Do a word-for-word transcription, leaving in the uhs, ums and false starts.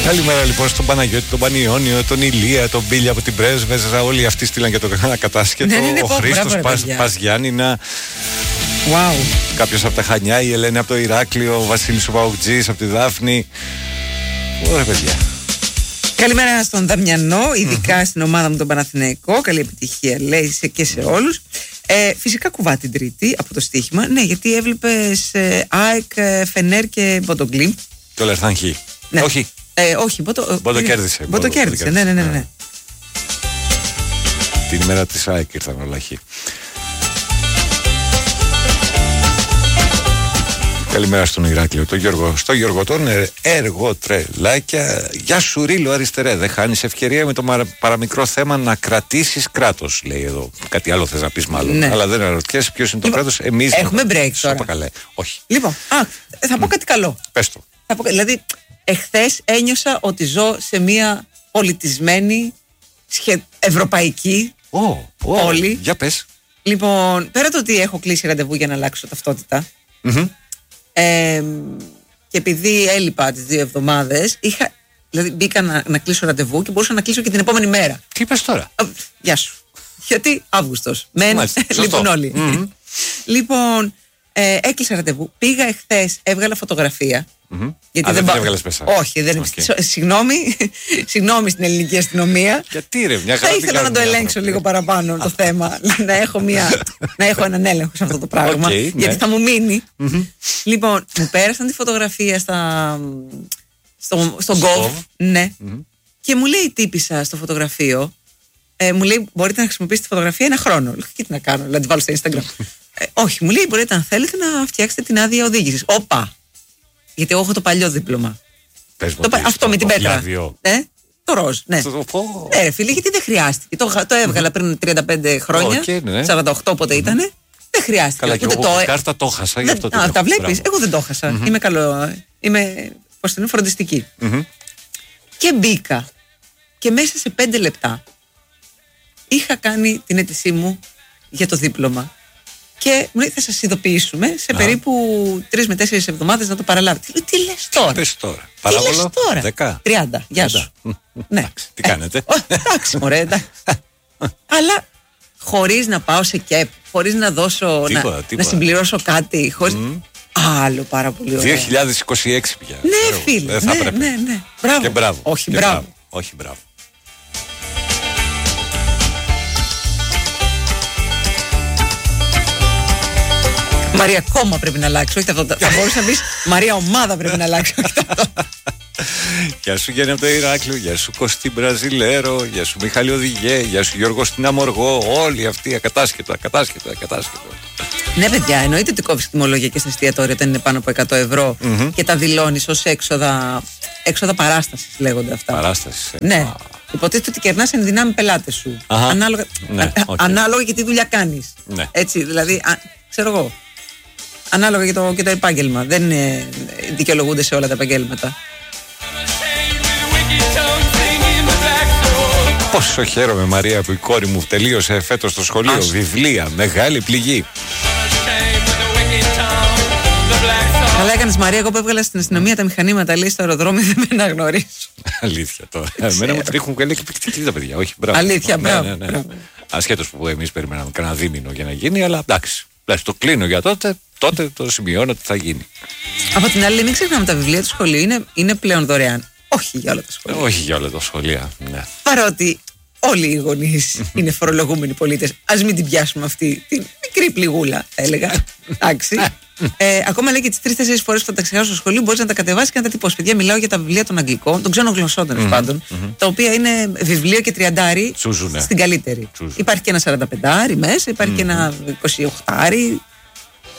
Καλημέρα λοιπόν στον Παναγιώτη, τον Πανιόνιο, τον Ηλία, τον Μπίλια από την Πρέσβεζα. Όλοι αυτοί στείλαν και το κατάσκετο. Ναι, ναι, ναι, ο Χρήστος Πασγιάννηνα. Wow. Κάποιος από τα Χανιά, η Ελένη από το Ηράκλειο, ο Βασίλης ο Παουτζής από τη Δάφνη. Ωραία παιδιά. Καλημέρα στον Δαμιανό, ειδικά mm-hmm. στην ομάδα μου τον Παναθηναϊκό. Καλή επιτυχία λέει και σε όλους. Ε, φυσικά κουβά την Τρίτη από το στοίχημα. Ναι, γιατί έβλεπες ε, ΑΕΚ, Φενέρ και Μποτογκλίμπ. Και ο Λερθάν Χ. Ναι. Όχι. Ε, όχι, Μποτο, Μποτο κέρδισε. Μποτο κέρδισε, ναι, ναι, ναι, ναι. Την ημέρα της ΑΕΚ ήρθαν όλα Χ. Καλημέρα στον Ηράκλειο, τον Γιώργο. Στο Γιώργο τον εργοτρελάκια. Γεια σου Ρίλο αριστερέ. Δεν χάνεις ευκαιρία με το παραμικρό θέμα να κρατήσεις κράτος, λέει εδώ. Κάτι άλλο θες να πεις μάλλον. Ναι. Αλλά δεν αναρωτιέσαι ποιος είναι το λοιπόν, κράτος. Εμείς. Έχουμε break τώρα. Καλέ. Όχι. Λοιπόν, α, θα πω κάτι καλό. Πες το. Θα πω, δηλαδή, εχθές ένιωσα ότι ζω σε μια πολιτισμένη, σχε... ευρωπαϊκή oh, oh, πόλη. Για πες. Λοιπόν, πέρα το ότι έχω κλείσει ραντεβού για να αλλάξω ταυτότητα. Mm-hmm. Ε, και επειδή έλειπα τις δύο εβδομάδες, είχα, δηλαδή μπήκα να, να κλείσω ραντεβού και μπορούσα να κλείσω και την επόμενη μέρα. Τι είπες τώρα? Α, γεια σου. Γιατί Αύγουστος. Μεν, λοιπόν όλοι. Mm-hmm. Λοιπόν, ε, έκλεισα ραντεβού. Πήγα εχθές, έβγαλα φωτογραφία. Mm-hmm. Γιατί Α, δεν, δεν έβγαλες μέσα. Όχι, δεν okay. Συγγνώμη, συγγνώμη στην ελληνική αστυνομία. Γιατί ρε, μια χαρά. Θα ήθελα να το ελέγξω λίγο παραπάνω το θέμα. να, έχω μια, να έχω έναν έλεγχο σε αυτό το πράγμα. Okay, γιατί ναι. θα μου μείνει. Mm-hmm. Λοιπόν, μου πέρασαν τη φωτογραφία στα, στο, στο Gov. Ναι. Mm-hmm. Και μου λέει η τύπισσα στο φωτογραφείο, ε, μου λέει μπορείτε να χρησιμοποιήσετε τη φωτογραφία ένα χρόνο. Λέω, τι να κάνω, να τη βάλω στο Instagram. ε, όχι, μου λέει μπορείτε αν θέλετε να φτιάξετε την άδεια οδήγησης. Όπα. Γιατί εγώ έχω το παλιό δίπλωμα. Πες το, αυτό το, με την πέτρα. Ε, το ροζ, ναι. Το ε, ρε φίλε, γιατί δεν χρειάστηκε. Το, το έβγαλα πριν τριάντα πέντε χρόνια. Okay, ναι. σαράντα οκτώ πότε mm-hmm. ήτανε. Δεν χρειάστηκε. Καλά, και εγώ το κάρτα το χάσα. Δεν, αυτό α, τα βλέπεις. Εγώ δεν το χάσα. Mm-hmm. Είμαι καλό. Είμαι, πώς το είναι, φροντιστική. Mm-hmm. Και μπήκα. Και μέσα σε πέντε λεπτά είχα κάνει την αίτησή μου για το δίπλωμα. Και μου λέει θα σας ειδοποιήσουμε σε Α. περίπου τρεις με τέσσερις εβδομάδες να το παραλάβετε. Τι, τι λες τώρα? Τι λες τώρα? Παράβολο? δέκα. τριάντα. Γεια σου. Ναι. Τι κάνετε? Εντάξει μωρέ, εντάξει. Αλλά χωρίς να πάω σε ΚΕΠ, χωρίς να δώσω, τίποτα, να, τίποτα. να συμπληρώσω κάτι, χωρίς... Mm. Άλλο πάρα πολύ ωραίο. δύο χιλιάδες είκοσι έξι πια. Ναι φίλε, ναι, ναι, ναι, ναι. Μπράβο. Και μπράβο. Όχι, και μπράβο. μπράβο. Όχι, μπράβο. Μαρία κόμμα πρέπει να αλλάξει. Όχι αυτό. Θα μπορούσα να πεις Μαρία ομάδα πρέπει να αλλάξει. Γεια σου Γιάννη από το Ηράκλειο. Γεια σου Κωστή Μπραζιλέρο. Γεια σου Μιχάλη Οδηγέ. Γεια σου Γιώργο στην Αμοργό. Όλοι αυτοί ακατάσχετο, ακατάσχετο, ακατάσχετο. Ναι, παιδιά, εννοείται ότι κόβεις τιμολόγια και στα εστιατόρια όταν είναι πάνω από εκατό ευρώ mm-hmm. και τα δηλώνεις ως έξοδα, έξοδα παράστασης λέγονται αυτά. Παράστασης. Ε. Ναι. Υποτίθεται ότι κερνάς εν δυνάμει πελάτες σου. Ανάλογα, ναι, okay. ανάλογα και τι δουλειά κάνεις. Ναι. Έτσι, δηλαδή, α, ξέρω εγώ. Ανάλογα και το, και το επάγγελμα. Δεν ε, δικαιολογούνται σε όλα τα επαγγέλματα. Πόσο χαίρομαι Μαρία που η κόρη μου τελείωσε φέτος στο σχολείο. Άς. Βιβλία, μεγάλη πληγή. Καλά έκανες Μαρία, εγώ που έβγαλα στην αστυνομία τα μηχανήματα λέει στο αεροδρόμιο δεν με αναγνωρίζω. Αλήθεια τώρα. Εμένα μου τρίχουν και λέει εκπληκτική τα παιδιά. Όχι, μπράβο. Αλήθεια, μπράβο. Ναι, ναι, ναι. Ασχέτως που εμείς περιμέναμε κανένα δίμηνο για να γίνει, αλλά εντάξει. Το κλείνω για τότε, τότε το σημειώνω ότι θα γίνει. Από την άλλη, μην ξεχνάμε τα βιβλία του σχολείου είναι, είναι πλέον δωρεάν. Όχι για όλα τα σχολεία. Όχι για όλα τα σχολεία, ναι. Παρότι όλοι οι γονείς είναι φορολογούμενοι πολίτες. Ας μην την πιάσουμε αυτή την μικρή πληγούλα, θα έλεγα. Εντάξει. ε, ακόμα λέει και τις τρεις-τέσσερις φορές που θα τα ξεχάσω στο σχολείο μπορείς να τα κατεβάσεις και να τα τυπώσεις. Παιδιά, μιλάω για τα βιβλία των Αγγλικών, των ξένων γλωσσών τέλος πάντων, τα οποία είναι βιβλίο και τριαντάρι στην καλύτερη. Τσούζου. Υπάρχει και ένα σαρανταπεντάρι μέσα, υπάρχει mm-hmm. και ένα εικοσιοκτάρι.